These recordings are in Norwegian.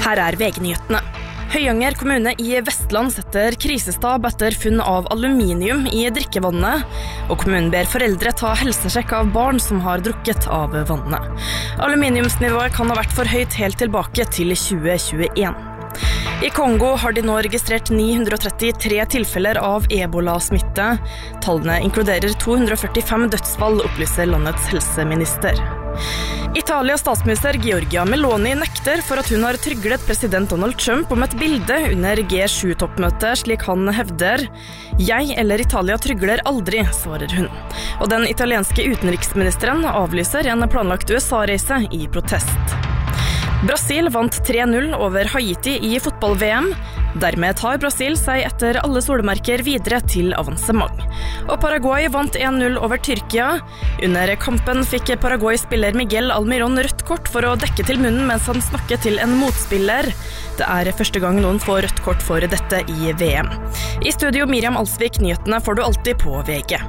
Her VG-nyhetene. Høyanger kommune I Vestland setter krisestab etter funn av aluminium I drikkevannet, og kommunen ber foreldre ta helsesjekk av barn som har drukket av vannet. Aluminiumsnivået kan ha vært for høyt helt tilbake til 2021. I Kongo har de nå registrert 933 tilfeller av Ebola-smitte. Tallene inkluderer 245 dødsfall, opplyser landets helseminister. Italias statsminister Giorgia Meloni nekter for at hun har tryglet president Donald Trump om et bilde under G7-toppmøtet, slik han hevder. «Jeg eller Italia trygler aldri», svarer hun. Og den italienske utenriksministeren avlyser en planlagt USA-reise I protest. Brasil vant 3-0 over Haiti I fotball-VM. Dermed tar Brasil seg etter alle solmerker videre til avansement. Og Paraguay vant 1-0 over Tyrkia. Under kampen fikk Paraguay-spiller Miguel Almiron rødt kort for å dekke til munnen mens han snakket til en motspiller. Det første gang noen får rødt kort for dette I VM. I studio Miriam Alsvik, nyhetene får du alltid på VG.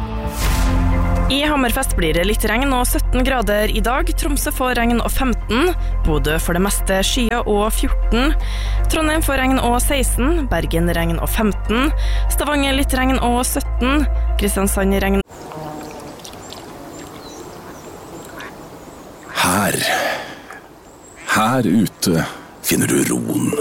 I Hammerfest blir det litt regn og 17 grader I dag. Tromsø får regn og 15. Bodø for det meste skya og 14. Trondheim får regn og 16. Bergen regn og 15. Stavanger litt regn og 17. Kristiansand regn. Her ute finner du roen.